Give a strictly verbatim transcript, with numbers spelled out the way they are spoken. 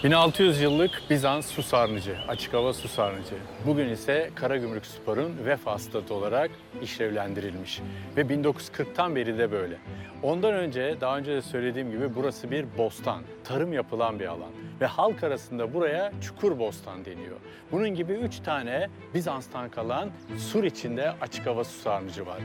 bin altı yüz yıllık Bizans su sarnıcı, açık hava su sarnıcı. Bugün ise Karagümrükspor'un Vefa Stadı olarak işlevlendirilmiş. Ve bin dokuz yüz kırktan beri de böyle. Ondan önce, daha önce de söylediğim gibi burası bir bostan, tarım yapılan bir alan. Ve halk arasında buraya Çukurbostan deniyor. Bunun gibi üç tane Bizans'tan kalan sur içinde açık hava su sarnıcı var.